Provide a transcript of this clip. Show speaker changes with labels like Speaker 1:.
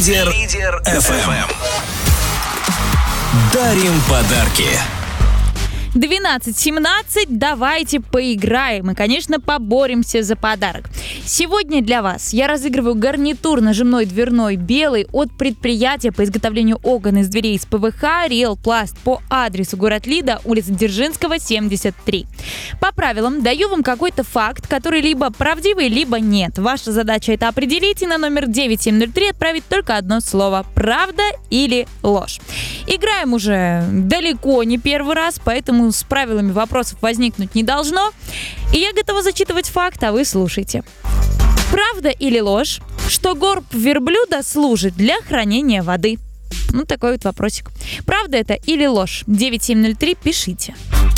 Speaker 1: Лидер FM. Дарим подарки.
Speaker 2: 12:17, давайте поиграем и, конечно, поборемся за подарок. Сегодня для вас я разыгрываю гарнитур нажимной дверной белый от предприятия по изготовлению окон из дверей из ПВХ Real Plast по адресу город Лида, улица Дзержинского, 73. По правилам даю вам какой-то факт, который либо правдивый, либо нет. Ваша задача это определить и на номер 9703 отправить только одно слово: правда или ложь. Играем уже далеко не первый раз, поэтому с правилами вопросов возникнуть не должно. И я готова зачитывать факт, а вы слушайте. Правда или ложь, что горб верблюда служит для хранения воды? Ну, такой вот вопросик. Правда это или ложь? 9703, пишите.